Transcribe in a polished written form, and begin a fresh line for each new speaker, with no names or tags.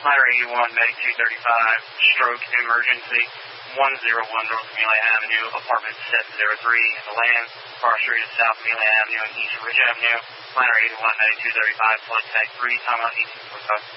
Ladder 81, Medic 235, stroke emergency, 101 North Amelia Avenue, apartment 703 in the land, Car Street at South Amelia Avenue and East Ridge Avenue. Ladder 81, Medic 235, flood tag 3, time out 1845.